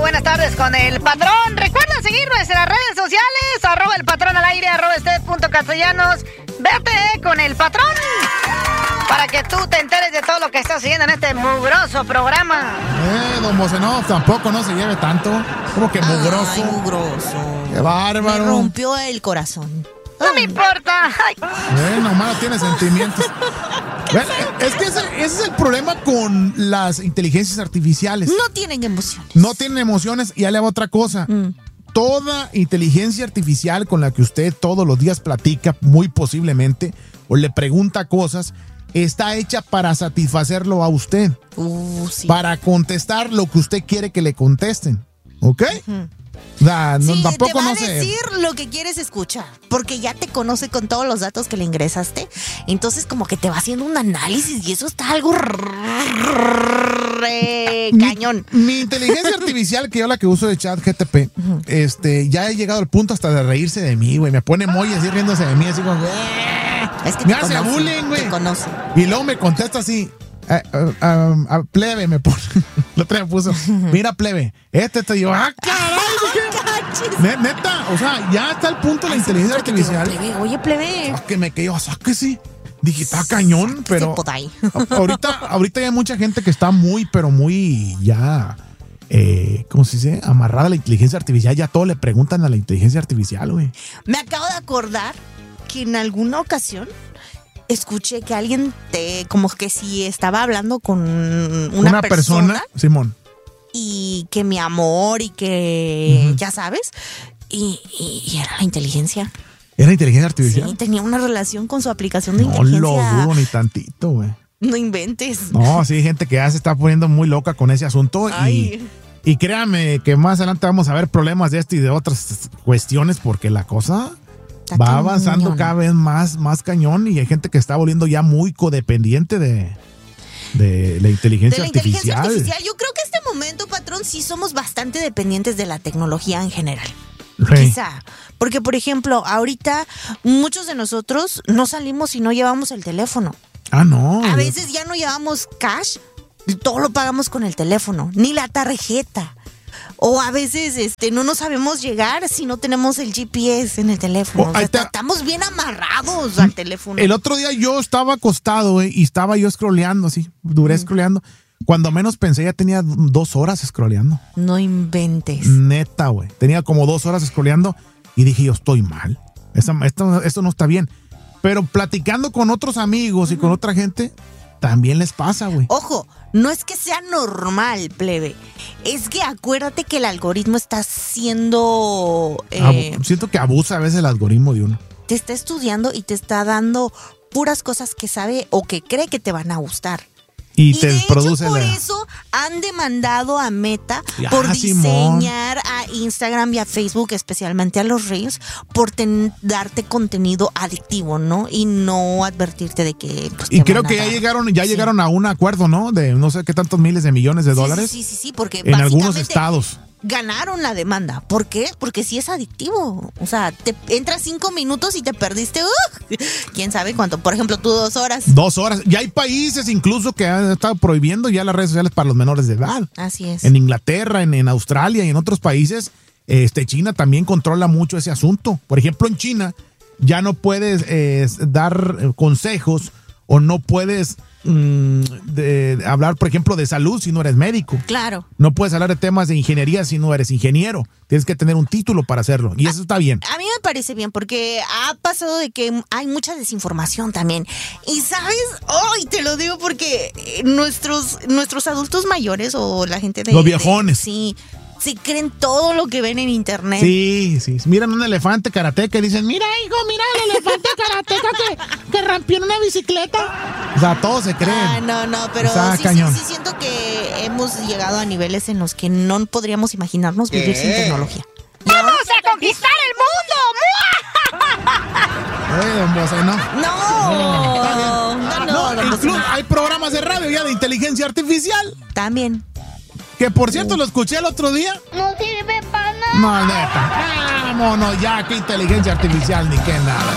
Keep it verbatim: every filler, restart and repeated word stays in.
buenas tardes con el patrón. Recuerda seguir nuestras redes sociales, arroba el patrón al aire, arroba ested punto castellanos. Vete con el patrón para que tú te enteres de todo lo que está sucediendo en este mugroso programa. Eh, don Bocenov, tampoco no se lleve tanto. Como que mugroso. Ay, mugroso. Qué bárbaro. Me rompió el corazón. No me importa. Ay. Eh, nomás tiene sentimientos. Bueno, es que ese, ese es el problema con las inteligencias artificiales. No tienen emociones. No tienen emociones. Y ya le hago otra cosa. Mm. Toda inteligencia artificial con la que usted todos los días platica, muy posiblemente, o le pregunta cosas, está hecha para satisfacerlo a usted. Uh, sí. Para contestar lo que usted quiere que le contesten. ¿Ok? Uh-huh. O sea, no, sí, tampoco te va no a sé. decir lo que quieres escuchar, porque ya te conoce con todos los datos que le ingresaste. Entonces como que te va haciendo un análisis y eso está algo re cañón. Mi, mi inteligencia artificial, que yo la que uso de chat G T P, uh-huh. este, ya he llegado al punto hasta de reírse de mí, güey. Me pone emojis así riéndose de mí, así como es que me te hace conoce, bullying, güey. Te conoce. Y luego me contesta así. Uh, uh, um, uh, plebe me pone. La otra me puso. Mira, plebe. Este te digo, ah, caray. Ne- neta, o sea, ya está el punto de la inteligencia artificial. Plebe, oye, plebe. Sáqueme, que yo, sáquese. Dije, está cañón, pero. ahorita, ahorita ya hay mucha gente que está muy, pero muy ya. Eh, ¿Cómo se dice? Amarrada a la inteligencia artificial. Ya todo le preguntan a la inteligencia artificial, güey. Me acabo de acordar que en alguna ocasión escuché que alguien te, como que si estaba hablando con una, una persona, persona, Simón, y que mi amor y que uh-huh. ya sabes, y, y, y era la inteligencia. ¿Era inteligencia artificial? Sí, tenía una relación con su aplicación de no inteligencia. No lo dudo ni tantito, güey. No inventes. No, sí, hay gente que ya se está poniendo muy loca con ese asunto. Ay. y Y créanme que más adelante vamos a ver problemas de esto y de otras cuestiones porque la cosa Está va cañón. avanzando cada vez más, más cañón y hay gente que está volviendo ya muy codependiente de, de la inteligencia de la artificial. inteligencia artificial. Yo creo que este momento, patrón, sí somos bastante dependientes de la tecnología en general. Sí. Quizá. Porque, por ejemplo, ahorita muchos de nosotros no salimos si no llevamos el teléfono. Ah, no. A veces ya no llevamos cash, todo lo pagamos con el teléfono, ni la tarjeta. O a veces este, no nos sabemos llegar si no tenemos el G P S en el teléfono. Oh, o sea, te... Estamos bien amarrados al teléfono. El otro día yo estaba acostado, güey, y estaba yo scrolleando, así, duré mm. scrolleando. Cuando menos pensé ya tenía dos horas scrolleando. No inventes. Neta, güey. Tenía como dos horas scrolleando y dije yo, estoy mal. Esto, esto, esto no está bien. Pero platicando con otros amigos y con otra gente, también les pasa, güey. Ojo, no es que sea normal, plebe. Es que acuérdate que el algoritmo está siendo... Eh, Abu- siento que abusa a veces el algoritmo de uno. Te está estudiando y te está dando puras cosas que sabe o que cree que te van a gustar. Y, y te de produce hecho, por la... eso han demandado a Meta ya, por diseñar Simón. a Instagram y a Facebook, especialmente a los Reels, por ten, darte contenido adictivo, ¿no? Y no advertirte de que... Pues, y creo que ya llegaron ya sí. llegaron a un acuerdo, ¿no? De no sé qué tantos miles de millones de sí, dólares. Sí, sí, sí, sí, porque en algunos estados. Ganaron la demanda. ¿Por qué? Porque sí es adictivo. O sea, te entras cinco minutos y te perdiste, uh, quién sabe cuánto. Por ejemplo, tú dos horas. Dos horas. Ya hay países incluso que han estado prohibiendo ya las redes sociales para los menores de edad. Así es. En Inglaterra, en, en Australia y en otros países, este, China también controla mucho ese asunto. Por ejemplo, en China ya no puedes eh, dar consejos o no puedes mmm, de, de hablar, por ejemplo, de salud si no eres médico. Claro. No puedes hablar de temas de ingeniería si no eres ingeniero. Tienes que tener un título para hacerlo. Y eso está bien. A mí me parece bien porque ha pasado de que hay mucha desinformación también. Y ¿sabes? Hoy oh, te lo digo porque nuestros, nuestros adultos mayores o la gente de... Los viejones. De, sí. Se creen todo lo que ven en internet. Sí, sí. Miran un elefante karateca y dicen, mira, hijo, mira el elefante karateca que, que rompió en una bicicleta. O sea, todos se creen. Ah, no, no, pero sí, sí, sí siento que hemos llegado a niveles en los que no podríamos imaginarnos vivir ¿Qué? sin tecnología. ¡Vamos a conquistar el mundo! Eh, don Bose, ¿no? No, no, no, no, no incluso hay programas de radio ya de inteligencia artificial. También. Que por cierto, lo escuché el otro día. No sirve para nada. No, neta. Vámonos ya, qué inteligencia artificial ni qué nada.